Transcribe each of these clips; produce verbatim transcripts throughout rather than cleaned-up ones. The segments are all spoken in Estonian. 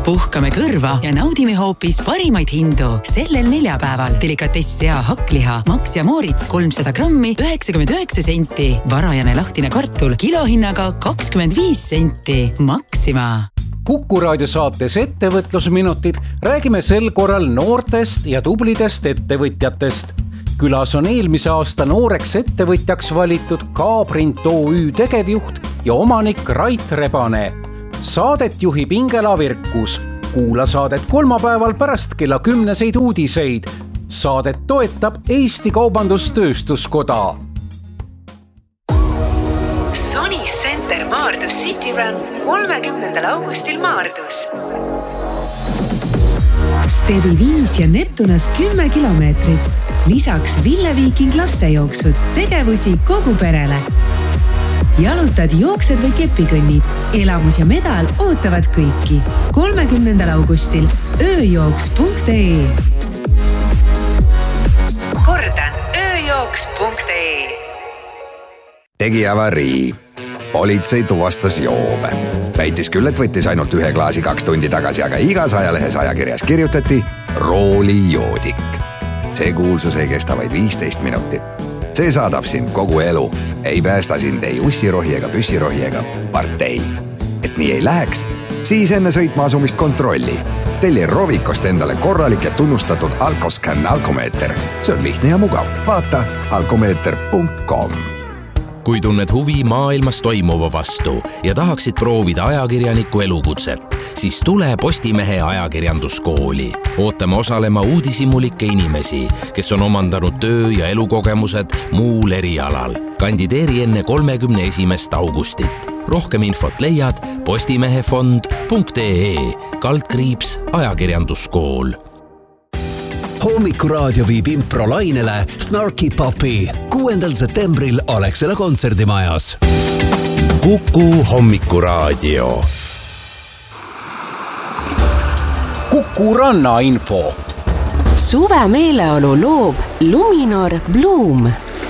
Puhkame kõrva ja naudime hoopis parimaid hindu. Sellel neljapäeval delikatess sea hakkliha Max ja Moritz kolmsada grammi üheksakümmend üheksa senti. Varajane lahtine kartul kilohinnaga kakskümmend viis senti. Maxima. Kuku raadio saates Ettevõtlusminutid räägime sel korral noortest ja tublidest ettevõtjatest. Külas on eelmise aasta nooreks ettevõtjaks valitud K-Print O Ü tegevjuht ja omanik Rait Rebane. Saadet juhib Ingela Virkus. Kuula saadet kolmapäeval pärast kella kümneseid uudiseid. Saadet toetab Eesti Kaubandus-Tööstuskoda. Sony Center Maardus City Run kolmekümnendal augustil Maardus. Stebi viis ja Neptunast kümme kilomeetrit. Lisaks Ville Viiking lastejooksud, tegevusi kogu perele. Jalutad, jooksed või kepikõnnid. Elamus ja medal ootavad kõiki. kolmekümnendal augustil ööjooks punkt ee. Kordan, ööjooks punkt ee. Tegi avarii. Politsei tuvastas joobe. Väitis küll, et võttis ainult ühe klaasi kaks tundi tagasi, aga igas ajalehes ajakirjas kirjutati roolijoodik. See kuulsus ei kesta vaid viisteist minutit. See saadab sind kogu elu. Ei päästa sind ei ussirohi ega püssirohi ega partei. Et nii ei läheks, siis enne sõitma asumist kontrolli. Telli Rovikost endale korralik ja tunnustatud Alkoscan alkomeeter. See on lihtne ja mugav. Vaata alkomeeter punkt com. Kui tunned huvi maailmas toimuva vastu ja tahaksid proovida ajakirjaniku elukutset, siis tule Postimehe ajakirjanduskooli. Ootame osalema uudishimulikke inimesi, kes on omandanud töö- ja elukogemused muul erialal. Kandideeri enne kolmekümne esimest augustit. Rohkem infot leiad postimehefond punkt ee kaldkriips ajakirjanduskool. Hommikuraadio viib improlainele Snarky Puppy kuuendal septembril Alexela kontserdimajas. Kuku Hommikuraadio. Kuku ranna info. Suve meeleolu loob Luminor Bloom.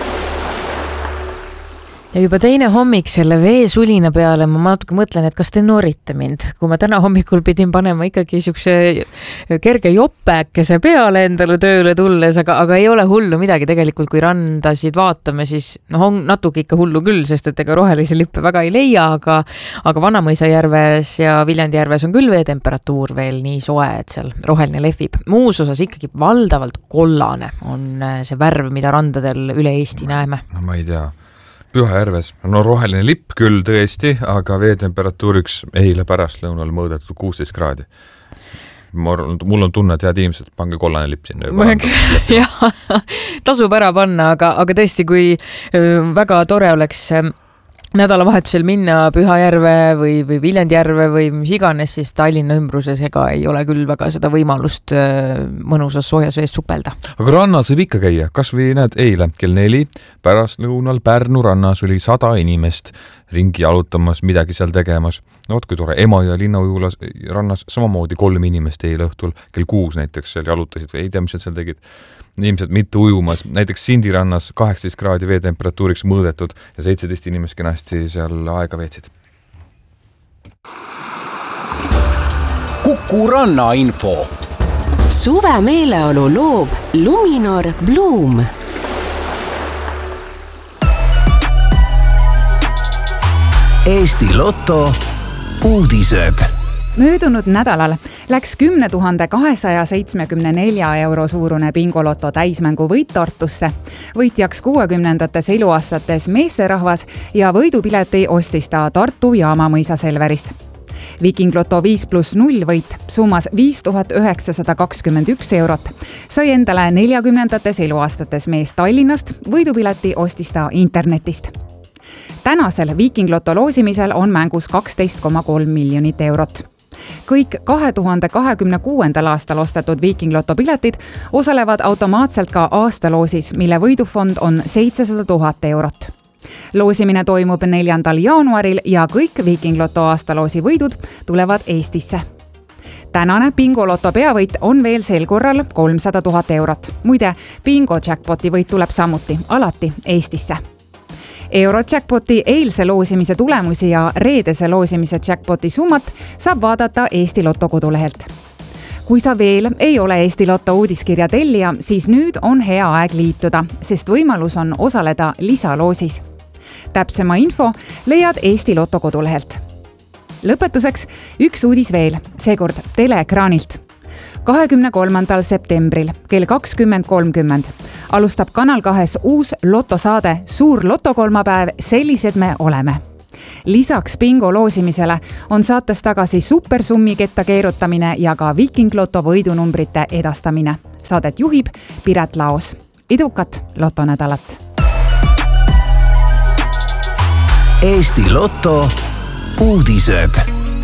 Ja juba teine hommik selle veesulina peale ma natuke mõtlen, et kas te noorite mind, kui ma täna hommikul pidin panema ikkagi siukse kerge joppääkese peale endale tööle tulles, aga, aga ei ole hullu midagi tegelikult, kui randasid vaatame, siis no, on natuke ikka hullu küll, sest et ega rohelisi lippe väga ei leia, aga, aga Vanamõisa järves ja Viljandi järves on küll veetemperatuur veel nii soe, et seal roheline lehvib. Muus osas ikkagi valdavalt kollane on see värv, mida randadel üle Eesti näeme. No ma ei tea. Pühajärves. No roheline lipp küll tõesti, aga veetemperatuuriks eile pärast lõunal mõõdetud kuusteist kraadi. Mul on tunne, et head inimesed, pange kollane lipp sinna. Jah, tasub ära panna, aga, aga tõesti, kui väga tore oleks nädalavahetusel minna Pühajärve või, või Viljandjärve või mis iganes, siis Tallinna ümbruses ega ei ole küll väga seda võimalust mõnusas soojas veest supelda. Aga rannas võib ikka käia, kas või näed eile kell neli pärast lõunal Pärnu rannas oli sada inimest ringi jalutamas, midagi seal tegemas. No oot, kui tore, Emajõe linnaujulas rannas samamoodi kolm inimest eile õhtul kell kuus näiteks seal jalutasid või ei tea, mis seal tegid. Inimesed mitte ujumas, näiteks Sindi rannas kaheksateist kraadi veetemperatuuriks mõõdetud ja seitseteist inimest kenasti seal aega veetsid. Kuku ranna info. Suve meeleolu loob Luminor Bloom. Eesti Lotto uudised. Möödunud nädalal läks kümne tuhande kahesaja seitsmekümne nelja euro suurune Bingoloto täismängu võit Tartusse. Võitjaks kuuekümnendates eluaastates meesterahvas ja võidupileti ostis ta Tartu Jaamamõisa Selverist. Viking Loto viis pluss null võit summas viis tuhat üheksasada kakskümmend üks eurot. Sai endale neljakümnendates eluaastates mees Tallinnast, võidupileti ostis ta internetist. Tänasel Viking Loto loosimisel on mängus kaksteist koma kolm miljonit eurot. Kõik kahe tuhande kahekümne kuuendal aastal ostetud Viking Loto piletid osalevad automaatselt ka aastaloosis, mille võidufond on seitsesada tuhat eurot. Loosimine toimub neljandal jaanuaril ja kõik Viking Loto aastaloosi võidud tulevad Eestisse. Tänane Bingo Loto peavõit on veel sel korral kolmsada tuhat eurot. Muide, Bingo jackpoti võit tuleb samuti alati Eestisse. Eurojackpoti eilse loosimise tulemusi ja reedese loosimise jackpoti summat saab vaadata Eesti Lotto kodulehelt. Kui sa veel ei ole Eesti Lotto uudiskirja tellija, siis nüüd on hea aeg liituda, sest võimalus on osaleda lisaloosis. Täpsema info leiad Eesti Lotto kodulehelt. Lõpetuseks üks uudis veel, seekord teleekraanilt. kahekümne kolmandal septembril kell kakskümmend kolmkümmend alustab Kanal kahes uus lotosaade Suur lotokolmapäev, sellised me oleme. Lisaks bingo loosimisele on saates tagasi supersummi ketta keerutamine ja ka Viking Loto võidunumbrite edastamine. Saadet juhib Piret Laos. Edukat lotonädalat! Eesti Lotto uudised.